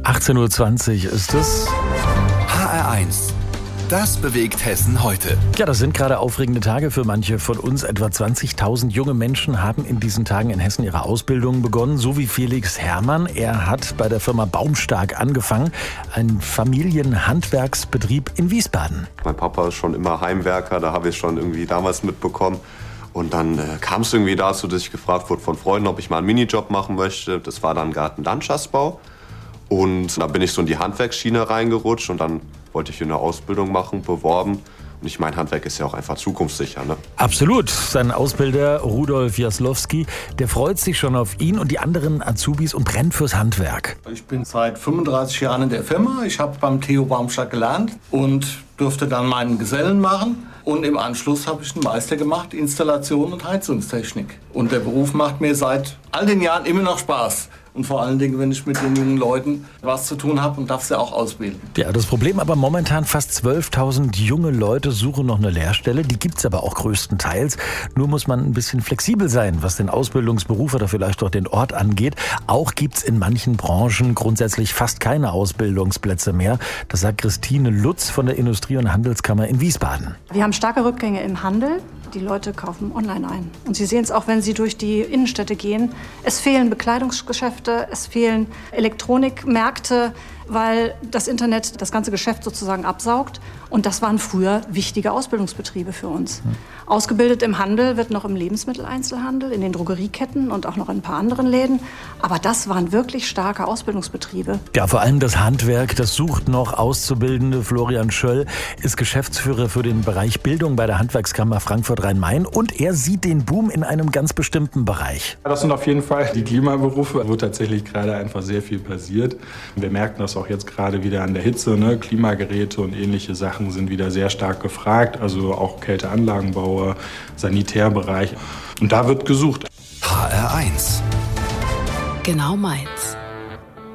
18:20 Uhr ist es. HR1, das bewegt Hessen heute. Ja, das sind gerade aufregende Tage für manche von uns. Etwa 20.000 junge Menschen haben in diesen Tagen in Hessen ihre Ausbildung begonnen, so wie Felix Herrmann. Er hat bei der Firma Baumstark angefangen, ein Familienhandwerksbetrieb in Wiesbaden. Mein Papa ist schon immer Heimwerker, da habe ich schon irgendwie damals mitbekommen. Und dann kam es irgendwie dazu, dass ich gefragt wurde von Freunden, ob ich mal einen Minijob machen möchte. Das war dann Gartenlandschaftsbau. Und da bin ich so in die Handwerksschiene reingerutscht und dann wollte ich hier eine Ausbildung machen, beworben. Und ich meine, Handwerk ist ja auch einfach zukunftssicher, ne? Absolut. Sein Ausbilder Rudolf Jaslowski, der freut sich schon auf ihn und die anderen Azubis und brennt fürs Handwerk. Ich bin seit 35 Jahren in der Firma. Ich habe beim Theo Baumstark gelernt und durfte dann meinen Gesellen machen. Und im Anschluss habe ich einen Meister gemacht, Installation und Heizungstechnik. Und der Beruf macht mir seit all den Jahren immer noch Spaß. Und vor allen Dingen, wenn ich mit den jungen Leuten was zu tun habe und darf sie auch ausbilden. Ja, das Problem aber momentan, fast 12.000 junge Leute suchen noch eine Lehrstelle. Die gibt's aber auch größtenteils. Nur muss man ein bisschen flexibel sein, was den Ausbildungsberuf oder vielleicht auch den Ort angeht. Auch gibt's in manchen Branchen grundsätzlich fast keine Ausbildungsplätze mehr. Das sagt Christine Lutz von der Industrie- und Handelskammer in Wiesbaden. Wir haben starke Rückgänge im Handel. Die Leute kaufen online ein. Und Sie sehen es auch, wenn Sie durch die Innenstädte gehen. Es fehlen Bekleidungsgeschäfte, es fehlen Elektronikmärkte, weil das Internet das ganze Geschäft sozusagen absaugt. Und das waren früher wichtige Ausbildungsbetriebe für uns. Ausgebildet im Handel wird noch im Lebensmitteleinzelhandel, in den Drogerieketten und auch noch in ein paar anderen Läden. Aber das waren wirklich starke Ausbildungsbetriebe. Ja, vor allem das Handwerk, das sucht noch Auszubildende. Florian Schöll ist Geschäftsführer für den Bereich Bildung bei der Handwerkskammer Frankfurt-Rhein-Main. Und er sieht den Boom in einem ganz bestimmten Bereich. Das sind auf jeden Fall die Klimaberufe, wo tatsächlich gerade einfach sehr viel passiert. Wir merken das auch jetzt gerade wieder an der Hitze, ne? Klimageräte und ähnliche Sachen sind wieder sehr stark gefragt, also auch Kälteanlagenbauer, Sanitärbereich. Und da wird gesucht. HR1. Genau meins.